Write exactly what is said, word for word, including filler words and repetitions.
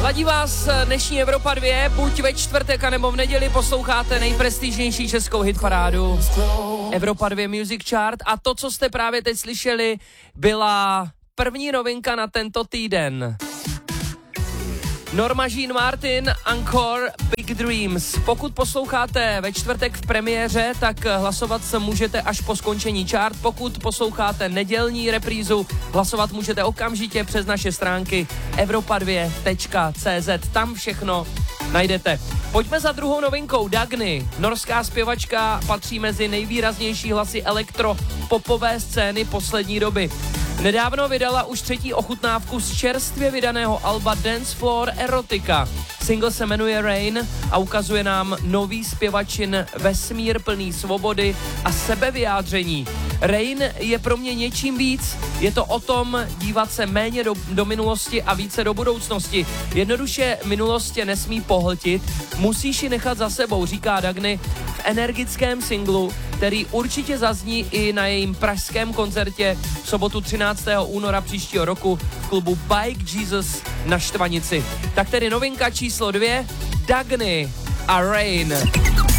Ladí vás dnešní Evropa dva, buď ve čtvrtek, anebo v neděli posloucháte nejprestižnější českou hitparádu Evropa dva Music Chart a to, co jste právě teď slyšeli, byla první novinka na tento týden. Norma Jean Martin, Encore, Big Dreams. Pokud posloucháte ve čtvrtek v premiéře, tak hlasovat se můžete až po skončení chart. Pokud posloucháte nedělní reprízu, hlasovat můžete okamžitě přes naše stránky evropa dva tečka cé zet. Tam všechno najdete. Pojďme za druhou novinkou. Dagny, norská zpěvačka, patří mezi nejvýraznější hlasy elektropopové scény poslední doby. Nedávno vydala už třetí ochutnávku z čerstvě vydaného alba Dance Floor Erotica. Single se jmenuje Rain a ukazuje nám nový zpěvačin vesmír plný svobody a sebevyjádření. Rain je pro mě něčím víc, je to o tom dívat se méně do, do minulosti a více do budoucnosti. Jednoduše minulost tě nesmí pohltit, musíš ji nechat za sebou, říká Dagny v energickém singlu, který určitě zazní i na jejím pražském koncertě v sobotu třináctého února příštího roku v klubu Bike Jesus na Štvanici. Tak tedy novinka číslo dvě, Dagny a Rain.